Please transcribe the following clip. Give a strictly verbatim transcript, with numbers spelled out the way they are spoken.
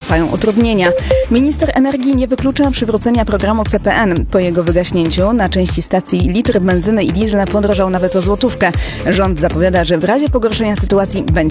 trwają utrudnienia. Minister energii nie wyklucza przywrócenia programu C P N. Po jego wygaśnięciu na części stacji litr benzyny i diesla podrożał nawet o złotówkę. Rząd zapowiada, że w razie pogorszenia sytuacji będzie